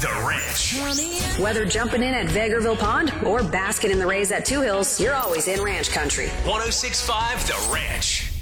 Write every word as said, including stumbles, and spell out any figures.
The Ranch. Whether jumping in at Vegreville Pond or basking in the rays at Two Hills, you're always in ranch country. one oh six point five The Ranch.